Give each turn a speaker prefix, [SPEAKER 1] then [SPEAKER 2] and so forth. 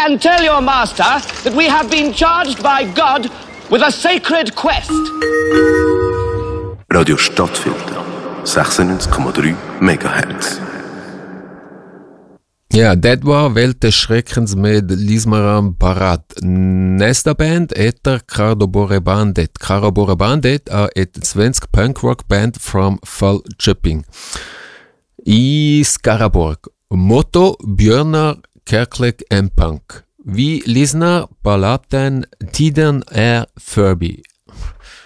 [SPEAKER 1] and tell your master that we have been charged by God with a sacred quest.
[SPEAKER 2] Radio Stadtfilter, 96,3 MHz.
[SPEAKER 3] Ja, det var Welt Schreckens med Lismaram Parat. Nästa band heter Karabore Bandit. Karabore Bandit är ett svensk punkrock-band från Falköping i Skaraborg. Motto Björnar, kärlek and punk. Vi lyssnar på låten Tiden är förbi.